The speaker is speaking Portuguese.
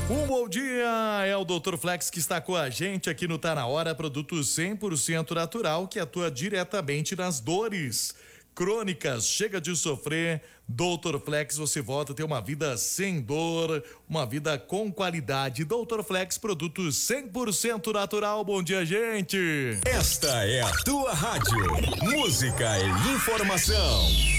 Um bom dia, é o Dr. Flex que está com a gente aqui no Tá Na Hora, produto 100% natural que atua diretamente nas dores crônicas. Chega de sofrer, Dr. Flex, você volta a ter uma vida sem dor, uma vida com qualidade. Dr. Flex, produto 100% natural. Bom dia, gente. Esta é a tua rádio. Música e informação.